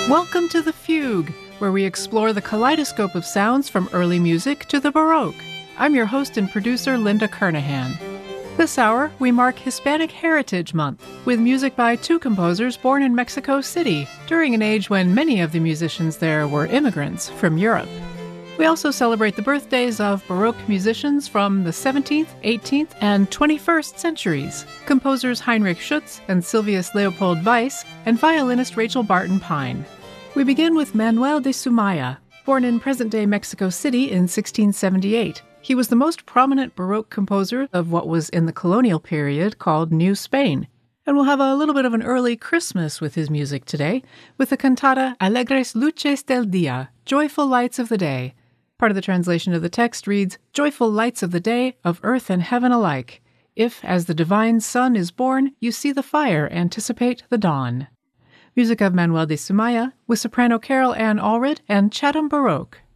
Welcome to The Fugue, where we explore the kaleidoscope of sounds from early music to the Baroque. I'm your host and producer, Linda Kernahan. This hour, we mark Hispanic Heritage Month with music by two composers born in Mexico City during an age when many of the musicians there were immigrants from Europe. We also celebrate the birthdays of Baroque musicians from the 17th, 18th, and 21st centuries, composers Heinrich Schütz and Silvius Leopold Weiss, and violinist Rachel Barton Pine. We begin with Manuel de Sumaya, born in present-day Mexico City in 1678. He was the most prominent Baroque composer of what was in the colonial period called New Spain. And we'll have a little bit of an early Christmas with his music today, with the cantata Alegres Luces del Dia, Joyful Lights of the Day. Part of the translation of the text reads, Joyful lights of the day, of earth and heaven alike. If, as the divine sun is born, you see the fire, anticipate the dawn. Music of Manuel de Sumaya, with soprano Carol Ann Allred and Chatham Baroque.